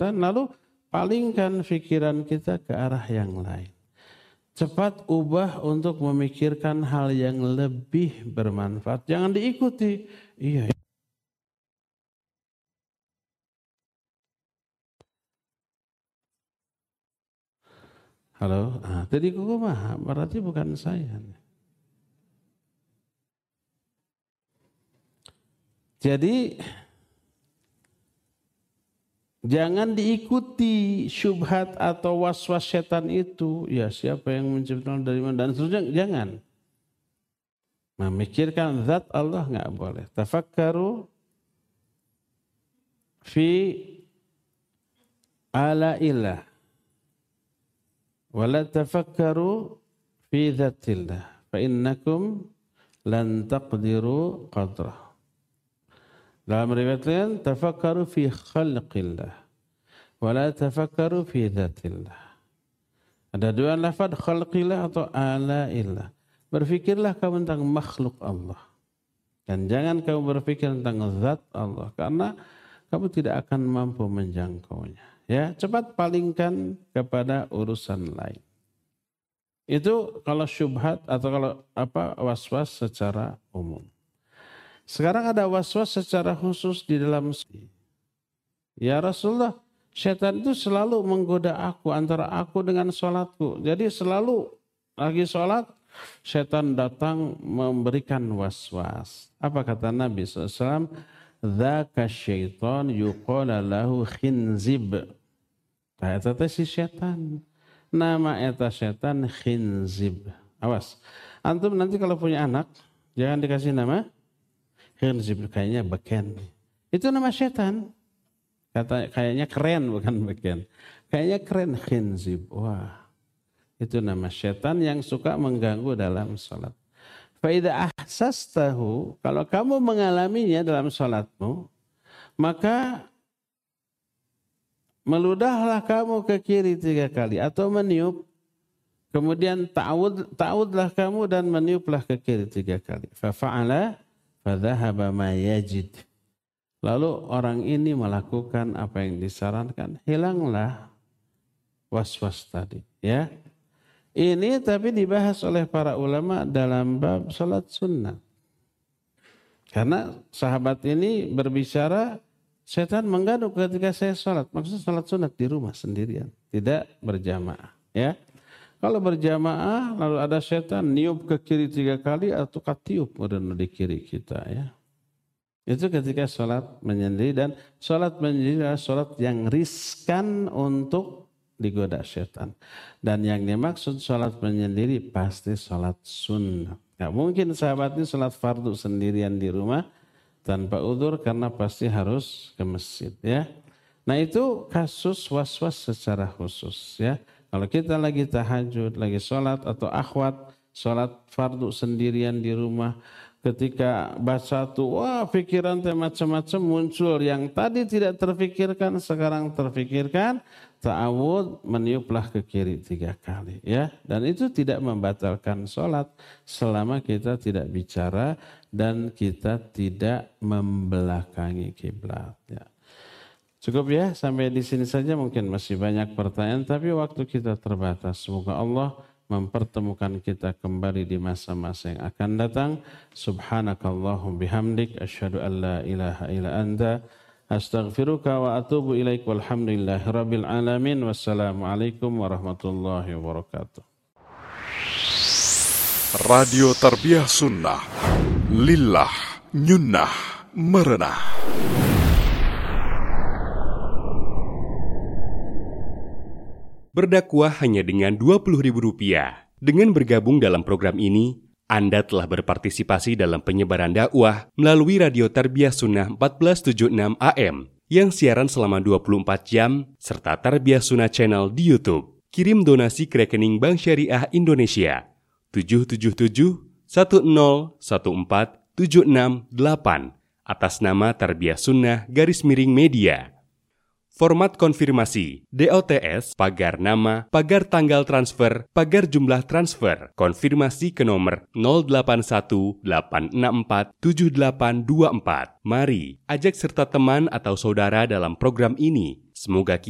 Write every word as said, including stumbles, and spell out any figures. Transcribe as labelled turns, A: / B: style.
A: syaitan, lalu palingkan pikiran kita ke arah yang lain. Cepat ubah untuk memikirkan hal yang lebih bermanfaat. Jangan diikuti. Iya. Halo, ah, tadi kuku mah berarti bukan saya. Jadi jangan diikuti syubhat atau waswas setan itu. Ya siapa yang menciptakan dari mana dan seterusnya. Jangan. Memikirkan zat Allah nggak boleh. Tafakkaru fi ala ilah. Wala tafakkaru fi zatillah. Fa innakum lan taqdiru qadrah. Dalam riwayat lain, tafakkaru fi khalqillah, wala tafakkaru fi dzatillah. Ada dua lafaz, khalqillah atau ala'illah. Berfikirlah kamu tentang makhluk Allah. Dan jangan kamu berpikir tentang zat Allah, karena kamu tidak akan mampu menjangkaunya. Ya, cepat palingkan kepada urusan lain. Itu kalau syubhat atau kalau apa waswas secara umum. Sekarang ada waswas secara khusus di dalam. Ya Rasulullah, syaitan itu selalu menggoda aku antara aku dengan sholatku. Jadi selalu lagi sholat, syaitan datang memberikan waswas. Apa kata Nabi shallallahu alaihi wasallam? Dzaka syaitan yuqala lahu khinzib. Nah, eta teh si syaitan. Nama eta syaitan khinzib. Awas. Antum nanti kalau punya anak, jangan dikasih nama khinzib, kayaknya beken. Itu nama setan. Kata kayaknya keren, bukan beken. Kayaknya keren, khinzib. Wah. Itu nama setan yang suka mengganggu dalam salat. Fa idza ahsastahu, kalau kamu mengalaminya dalam salatmu, maka meludahlah kamu ke kiri tiga kali atau meniup. Kemudian ta'awud ta'awudlah kamu dan meniuplah ke kiri tiga kali. Fa fa'ala fadhahaba ma yajid. Lalu orang ini melakukan apa yang disarankan, hilanglah was-was tadi, ya. Ini tapi dibahas oleh para ulama dalam bab salat sunnah. Karena sahabat ini berbicara setan mengganggu ketika saya salat. Maksudnya salat sunnah di rumah sendirian, tidak berjamaah, ya. Kalau berjamaah lalu ada setan niup ke kiri tiga kali atau katiup di kiri kita, ya. Itu ketika sholat menyendiri, dan sholat menyendiri adalah sholat yang riskan untuk digoda setan. Dan yang dimaksud sholat menyendiri pasti sholat sunnah. Gak mungkin sahabat ini sholat fardu sendirian di rumah tanpa udzur, karena pasti harus ke masjid, ya. Nah itu kasus was-was secara khusus, ya. Kalau kita lagi tahajud, lagi sholat atau akhwat, sholat fardu sendirian di rumah, ketika baca tuh, wah pikiran teh macam-macam muncul, yang tadi tidak terfikirkan sekarang terfikirkan, ta'awud, meniuplah ke kiri tiga kali, ya. Dan itu tidak membatalkan sholat selama kita tidak bicara dan kita tidak membelakangi kiblat, ya. Cukup ya, sampai di sini saja, mungkin masih banyak pertanyaan tapi waktu kita terbatas. Semoga Allah mempertemukan kita kembali di masa-masa yang akan datang. Subhanakallahum bihamdik, asyhadu an la ilaha illa anta, astaghfiruka wa atubu ilaik, walhamdulillahi rabbil alamin. Wassalamualaikum warahmatullahi wabarakatuh.
B: Radio Tarbiyah Sunnah, lillah, nyunnah, merenah.
C: Berdakwah hanya dengan dua puluh ribu rupiah. Dengan bergabung dalam program ini, Anda telah berpartisipasi dalam penyebaran dakwah melalui Radio Tarbiyah Sunnah empat belas tujuh puluh enam A M yang siaran selama dua puluh empat jam, serta Tarbiyah Sunnah Channel di YouTube. Kirim donasi ke rekening Bank Syariah Indonesia tujuh tujuh tujuh satu nol satu empat tujuh enam delapan atas nama Tarbiyah Sunnah garis miring media. Format konfirmasi, D O T S, pagar nama, pagar tanggal transfer, pagar jumlah transfer. Konfirmasi ke nomor nol delapan satu delapan enam empat tujuh delapan dua empat. Mari, ajak serta teman atau saudara dalam program ini. Semoga kita